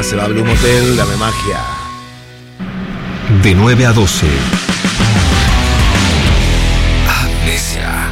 se va a Blue Motel, dame magia. De 9 a 12. Amnesia.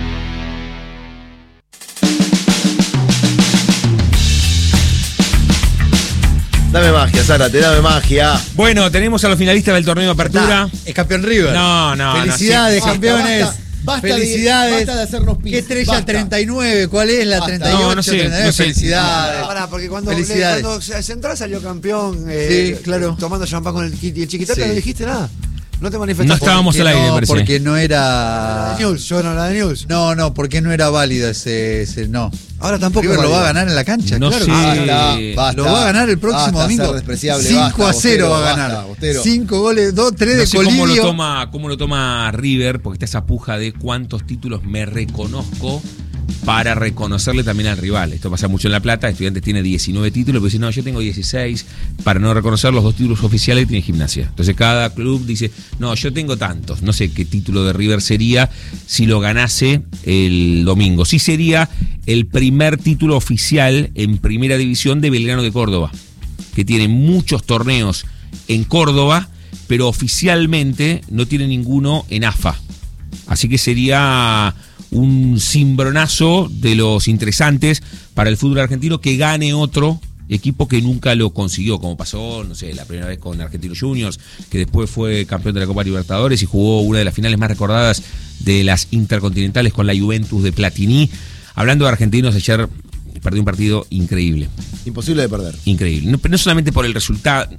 Dame magia, Zárate, dame magia. Bueno, tenemos a los finalistas del torneo de apertura. Es campeón River. No. Felicidades, sí. campeones. Basta Felicidades. basta de hacernos pis. ¿Qué estrella Basta. 39? ¿Cuál es la 38? No sé, 39. no sé. Felicidades. Pará, porque cuando Central salió campeón, Sí, claro. tomando champán con el Chiquitapia, Sí. no dijiste nada. No te manifestaste. No estábamos al aire, me parece. Porque no era. Yo no la de News. No, porque no era válido ese no. Ahora tampoco. River lo válido. va a ganar en la cancha, No claro. sé. Basta. Lo va a ganar el próximo domingo. Ser despreciable, 5 a 0 va a basta, ganar. Bostero. 5 goles, 2, 3 No de sé Colidio. cómo lo toma River, porque está esa puja de cuántos títulos me reconozco para reconocerle también al rival. Esto pasa mucho en La Plata. Estudiantes tiene 19 títulos, pero dice, no, yo tengo 16, para no reconocer los 2 títulos oficiales que tiene Gimnasia. Entonces cada club dice, no, yo tengo tantos. No sé qué título de River sería si lo ganase el domingo. Sí sería el primer título oficial en primera división de Belgrano de Córdoba, que tiene muchos torneos en Córdoba, pero oficialmente no tiene ninguno en AFA. Así que sería un cimbronazo de los interesantes para el fútbol argentino que gane otro equipo que nunca lo consiguió, como pasó, no sé, la primera vez con Argentinos Juniors, que después fue campeón de la Copa Libertadores y jugó una de las finales más recordadas de las intercontinentales con la Juventus de Platini. Hablando de argentinos, ayer perdió un partido increíble. Imposible de perder. Increíble. No solamente por el resultado.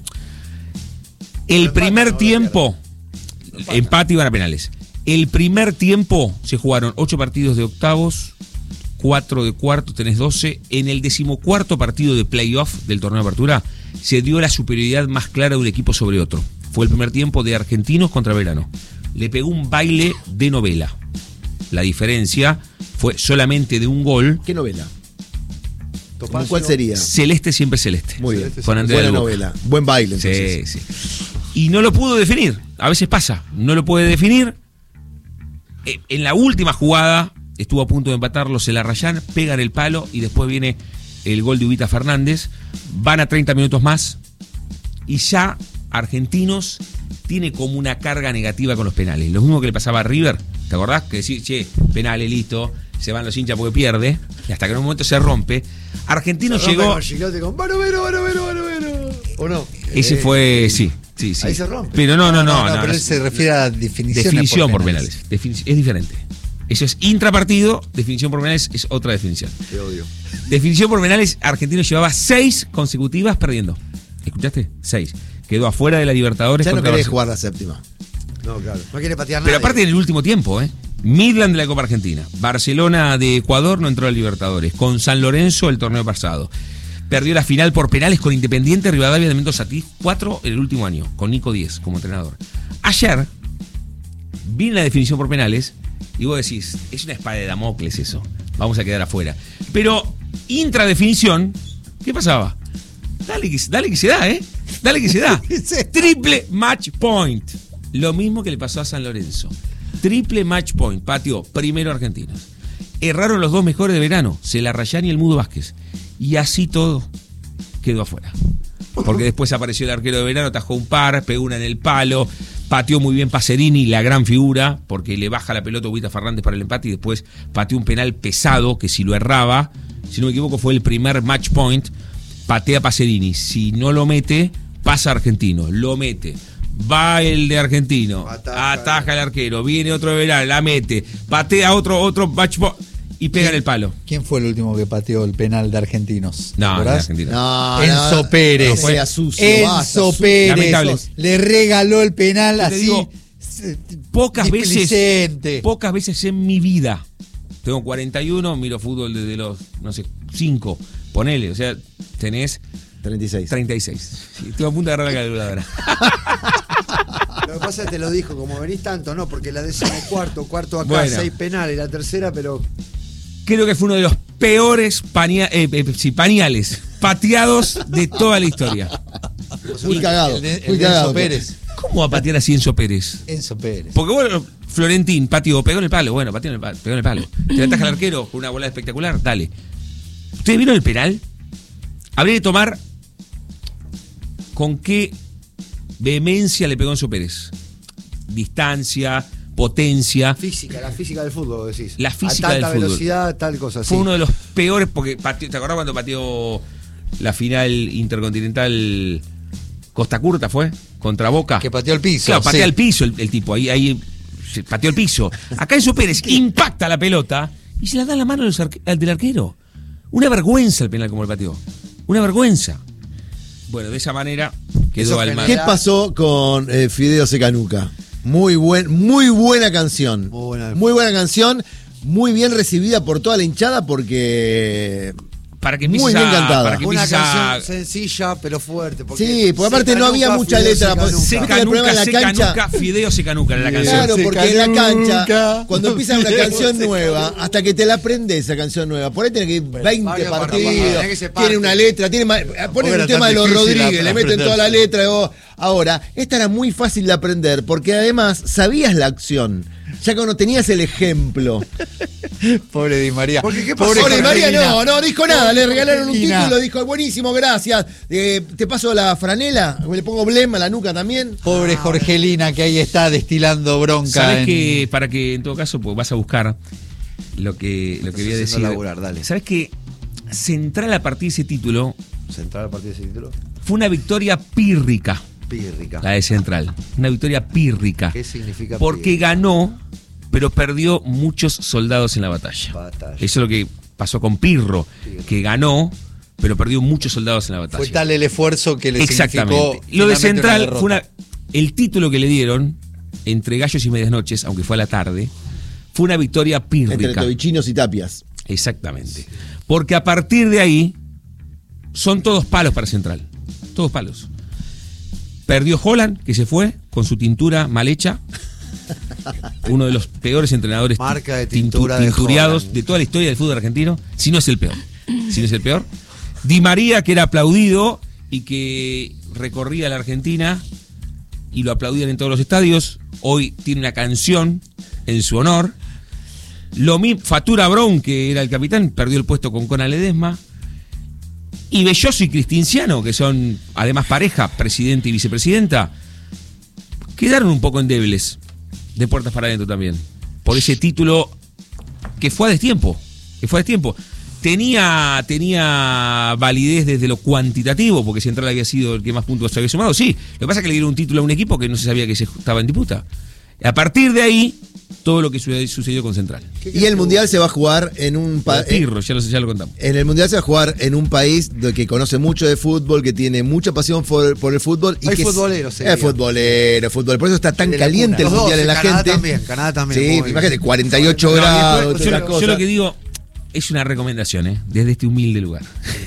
El primer tiempo, empate y van a penales. El primer tiempo se jugaron 8 partidos de octavos, 4 de cuarto, tenés 12. En el 14º partido de playoff del torneo de apertura se dio la superioridad más clara de un equipo sobre otro. Fue el primer tiempo de Argentinos contra Belgrano. Le pegó un baile de novela. La diferencia fue solamente de un gol. ¿Qué novela? ¿Cuál sería? Celeste siempre celeste. Muy bien. Con Andrea Buena Luca. novela. Buen baile, entonces. Sí. Y no lo pudo definir. A veces pasa. No lo puede definir. En la última jugada estuvo a punto de empatarlo, se la rayan, pegan el palo y después viene el gol de Ubita Fernández. Van a 30 minutos más y ya Argentinos tiene como una carga negativa con los penales. Lo mismo que le pasaba a River, ¿te acordás? Que decir, che, penales, listo, se van los hinchas porque pierde, y hasta que en un momento se rompe. Argentinos llegó. Con Barovero. ¿O no? Ese fue, sí. Ahí se rompe. Pero no. Pero él se refiere a definición por penales. Es diferente. Eso es intrapartido, definición por penales es otra definición. Te odio. Definición por penales, Argentinos llevaba 6 consecutivas perdiendo. ¿Escuchaste? 6. Quedó afuera de la Libertadores. Ya no contra querés Barcelona. jugar la séptima. No, claro. No quiere patear nada. Pero aparte en el último tiempo, Midland de la Copa Argentina. Barcelona de Ecuador no entró a la Libertadores. Con San Lorenzo el torneo pasado. Perdió la final por penales con Independiente Rivadavia de Mendoza. 4 en el último año, con Nico Díez como entrenador. Ayer vino la definición por penales y vos decís, es una espada de Damocles eso. Vamos a quedar afuera. Pero intradefinición, ¿qué pasaba? Dale que se da, Dale que se da. Triple match point. Lo mismo que le pasó a San Lorenzo. Triple match point. Pateó primero Argentinos. Erraron los 2 mejores de verano, Celarrayán y el Mudo Vázquez. Y así todo quedó afuera. Porque después apareció el arquero de verano, tajó un par, pegó una en el palo, pateó muy bien Pacerini, la gran figura, porque le baja la pelota a Ubita Fernández para el empate y después pateó un penal pesado que si lo erraba, si no me equivoco fue el primer match point, patea Pacerini. Si no lo mete, pasa Argentino, lo mete. Va el de Argentino, ataja el arquero, viene otro de verano, la mete, patea otro match point. Y pega en el palo. ¿Quién fue el último que pateó el penal de Argentinos? No, de Argentina. No, Enzo Pérez. No sea sucio. Enzo Pérez. Lamentable. Le regaló el penal así. Digo, pocas displicente. veces en mi vida. Tengo 41, miro fútbol desde los, 5. Ponele, o sea, tenés 36. 36. Sí, estoy a punto de agarrar la calculadora. Lo que pasa es que te lo dijo, como venís tanto, no, porque la 14ª, cuarto acá, Bueno. 6 penales, la tercera, pero. Creo que fue uno de los peores pañales pateados de toda la historia. Muy cagado. El de Muy cagado. Enzo Pérez. ¿Cómo va a patear así Enzo Pérez? Enzo Pérez. Porque bueno, Florentín pateó, pegó en el palo. Bueno, pateó pegó en el palo. Te la ataja el arquero con una bola espectacular, dale. ¿Ustedes vieron el penal? Habría que tomar con qué vehemencia le pegó Enzo Pérez. Distancia, potencia. La física del fútbol, decís. La física a del tanta fútbol. velocidad, tal cosa. Fue sí. uno de los peores, porque ¿te acordás cuando pateó la final intercontinental Costa Curta fue? Contra Boca. Que pateó el piso. Claro, patea sí. el piso el tipo, ahí se pateó el piso. Acá Enzo Pérez impacta la pelota y se la da en la mano al del arquero. Una vergüenza el penal como el pateó. Una vergüenza. Bueno, de esa manera quedó Eso al genera- mar. ¿Qué pasó con Fideo Secanuca? Muy buena canción. Muy buena canción. Muy bien recibida por toda la hinchada porque... Para que Muy empieces bien cantada. para que Una empieces a- canción sencilla, pero fuerte. Sí, porque aparte no había mucha Fideo letra. Secanuca. Seca- el problema en la Secanuca, Fideo Secanuca en la canción. Claro, porque en la Secanuca. cancha, cuando empieza una Fideo canción Secanuca. nueva, hasta que te la aprendes esa canción nueva, por ahí tiene que ir 20 varios partidos, partidos, que se parte. tiene una letra, ponen era un tema tan de los difícil Rodríguez, le meten toda la letra. Ahora, esta era muy fácil de aprender, porque además sabías la acción, ya cuando tenías el ejemplo. Pobre Di María. Porque, ¿qué pasó? Pobre María Jorgelina. no dijo nada, le regalaron un Jorgelina. título, dijo buenísimo, gracias. Te paso la franela, le pongo blema a la nuca también. Pobre Jorgelina que ahí está destilando bronca. ¿Sabes que para que en todo caso pues, vas a buscar lo que voy a haciendo decir? laburar, dale. ¿Sabes que central a partir de ese título Central a partir de ese título. fue una victoria pírrica, Pírrica. la de Central? Una victoria pírrica. ¿Qué significa Porque pírrica? ganó, pero perdió muchos soldados en la batalla. Batalla. Eso es lo que pasó con Pirro, que ganó, pero perdió muchos soldados en la batalla. Fue tal el esfuerzo que le Exactamente. significó Lo de finalmente Central una fue derrota. el título que le dieron entre gallos y medias noches, aunque fue a la tarde, fue una victoria Entre pírrica. tobichinos y tapias. Exactamente. Porque a partir de ahí son todos palos para Central. Todos palos. Perdió Holland, que se fue con su tintura mal hecha. Uno de los peores entrenadores Marca de tintura de tinturiados Holland. de toda la historia del fútbol argentino, si no es el peor. Si no es el peor. Di María, que era aplaudido y que recorría la Argentina y lo aplaudían en todos los estadios, hoy tiene una canción en su honor. Lo mismo, Fatura Brown, que era el capitán, perdió el puesto con Conan Ledesma. Y Belloso y Cristinciano, que son además pareja, presidente y vicepresidenta, quedaron un poco endebles, de puertas para adentro también, por ese título que fue a destiempo. Tenía validez desde lo cuantitativo, porque Central había sido el que más puntos había sumado. Sí, lo que pasa es que le dieron un título a un equipo que no se sabía que se estaba en disputa. A partir de ahí, todo lo que sucedió con Central. Y el Mundial se va a jugar en un país. Pirro, ya lo contamos. En el Mundial se va a jugar en un país que conoce mucho de fútbol, que tiene mucha pasión por el fútbol. Y Hay que futboleros, sería. es futbolero. Por eso está tan De la caliente el cuna. Los Mundial dos, en la Canadá gente. Canadá también. Sí, muy imagínate, bien. 48 No, grados, yo, todas esas yo cosas. lo que digo es una recomendación, desde este humilde lugar.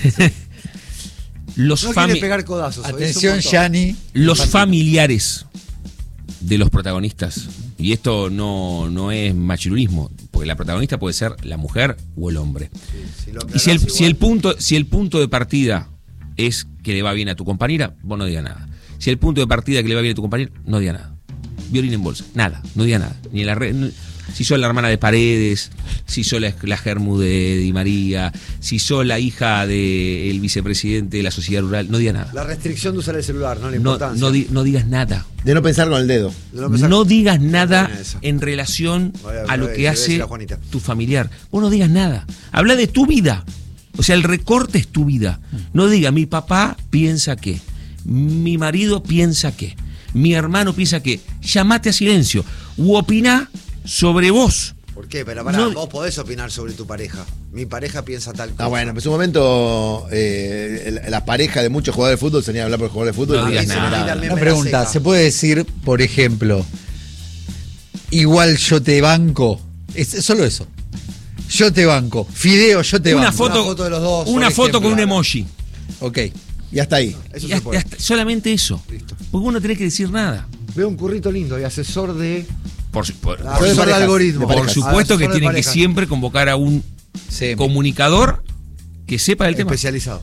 Los, No quiere pegar codazos. hoy, es un Atención, montón. Yani. los familiares de los protagonistas, y esto no es machirulismo, porque la protagonista puede ser la mujer o el hombre. Sí, si lo Y si aclarás si el punto de partida es que le va bien a tu compañera, vos no digas nada. Si el punto de partida que le va bien a tu compañero, no digas nada. Violín en bolsa, nada, no digas nada. Ni en la red. Si sos la hermana de Paredes, si sos la germu de Di María, si sos la hija del vicepresidente de la sociedad rural, no digas nada. La restricción de usar el celular, no la No, importancia. no digas nada. De no pensar con el dedo. De no pensar- No digas nada Buena esa. en relación a lo Se que ve hace la Juanita. tu familiar. Vos no digas nada. Habla de tu vida. O sea, el recorte es tu vida. No diga, mi papá piensa que, mi marido piensa que, mi hermano piensa que. Llamate a silencio. U opiná sobre vos. ¿Por qué? Pero pará, No- vos podés opinar sobre tu pareja. Mi pareja piensa tal cosa. Ah, bueno, pues en un momento la pareja de muchos jugadores de fútbol se venía a hablar por jugadores de fútbol. No y digas se nada. generaba. También Una me la pregunta, seca. ¿se puede decir, por ejemplo, igual yo te banco? Es solo eso. Yo te banco. Fideo, yo te Una banco. foto de los dos, una por foto con un ejemplo. emoji. Ok. Y hasta ahí. Eso Ya se puede. está, solamente eso. Listo. Porque vos no tenés que decir nada. Veo un currito lindo y asesor de. Por Asesor de parejas, algoritmo. de por parejas. supuesto que Asesor de tiene que parejas. siempre convocar a un Sí. comunicador que sepa del tema. Especializado.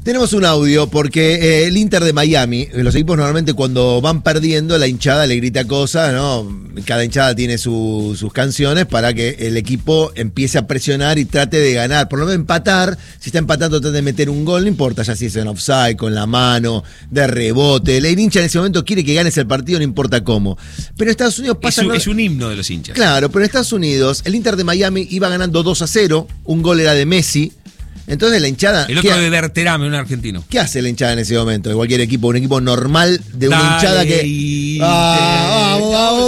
Tenemos un audio porque el Inter de Miami, los equipos normalmente cuando van perdiendo, la hinchada le grita cosas, ¿no? Cada hinchada tiene sus canciones para que el equipo empiece a presionar y trate de ganar. Por lo menos empatar, si está empatando trate de meter un gol, no importa ya si es en offside, con la mano, de rebote. El hincha en ese momento quiere que ganes el partido, no importa cómo. Pero en Estados Unidos pasa... Es un himno de los hinchas. Claro, pero en Estados Unidos el Inter de Miami iba ganando 2-0, un gol era de Messi. Entonces la hinchada... El otro de Berterame, un argentino. ¿Qué hace la hinchada en ese momento? De cualquier equipo, un equipo normal de una hinchada que... vamos,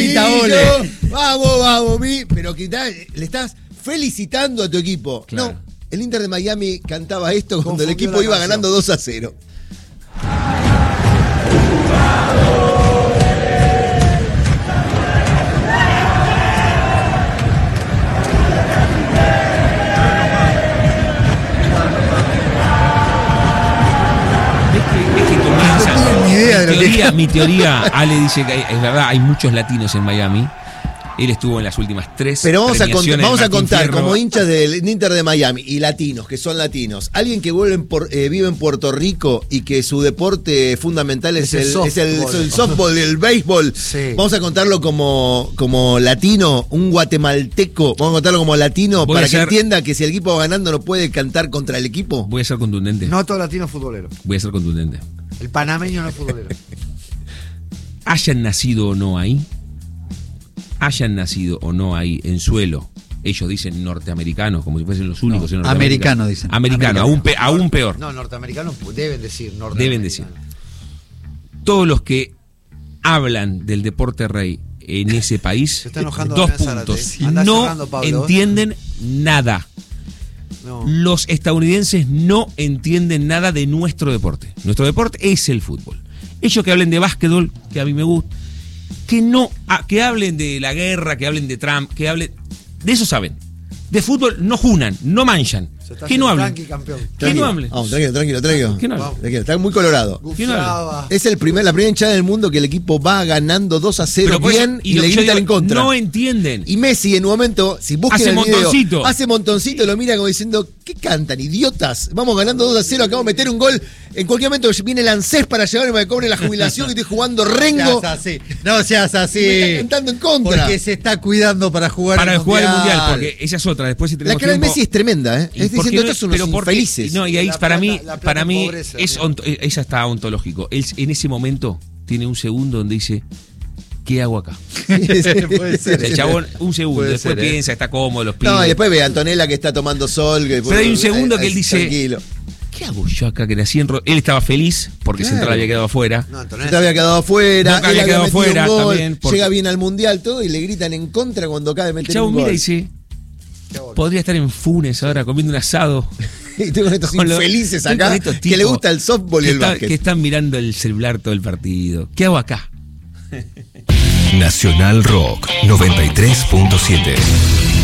mi. Pero que le estás felicitando a tu equipo. Claro. No, el Inter de Miami cantaba esto cuando el equipo iba ganando 2-0. Mi teoría, Ale dice que es verdad, hay muchos latinos en Miami. Él estuvo en las últimas 3. Pero vamos a contar, Fierro. como hinchas del Inter de Miami y latinos, que son latinos, alguien que vive en Puerto Rico y que su deporte fundamental es el softball, el béisbol. Sí. Vamos a contarlo como latino, un guatemalteco. Vamos a contarlo como latino para que entienda que si el equipo va ganando no puede cantar contra el equipo. Voy a ser contundente. No todo latino es futbolero. Voy a ser contundente. El panameño no es futbolero. Hayan nacido o no ahí, en suelo, ellos dicen norteamericanos, como si fuesen los únicos en Norteamérica. Americano, dicen. Americano, aún peor. No, norteamericanos deben decir norteamericanos. Deben decir. Todos los que hablan del deporte rey en ese país, se está enojando 2 puntos. No entienden nada. No. Los estadounidenses no entienden nada de nuestro deporte. Nuestro deporte es el fútbol. Ellos que hablen de básquetbol, que a mí me gusta, que hablen de la guerra, que hablen de Trump, que hablen... De eso saben. De fútbol no junan, no manchan. ¿Qué no hablan? ¿Qué no hablen? Tranquilo. ¿Qué no hablen? Está muy colorado. ¿Qué no hablen? Es la primera hinchada del mundo que el equipo va ganando 2-0 bien y le gritan en contra. No entienden. Y Messi en un momento, si buscan el video, hace montoncito, lo mira como diciendo, ¿qué cantan, idiotas? Vamos ganando 2-0, acabo de meter un gol. En cualquier momento viene el ANSES para llevarme a que me cobre la jubilación y estoy jugando rengo. No seas así. Me está cantando en contra. Porque se está cuidando para jugar el Mundial. Porque esa es otra. Después si tenemos la cara de Messi es tremenda, ¿eh? Es diciendo, estos son unos infelices. No, y ahí para mí ella está ontológico. Él en ese momento tiene un segundo donde dice, ¿qué hago acá? Puede ser. El chabón, un segundo, después piensa, está cómodo, los pibes. No, y después ve a Antonella que está tomando sol. Pero hay un segundo que él dice, tranquilo. ¿Qué hago yo acá que nací en Él estaba feliz porque Central había quedado afuera. No, Central había quedado afuera. Boca había quedado afuera también. Llega bien al Mundial todo y le gritan en contra cuando acaba de meter el un gol. Mira y dice, podría estar en Funes ahora comiendo un asado. Y tengo estos infelices acá que le gusta el softball y el básquet. Que están mirando el celular todo el partido. ¿Qué hago acá? Nacional Rock 93.7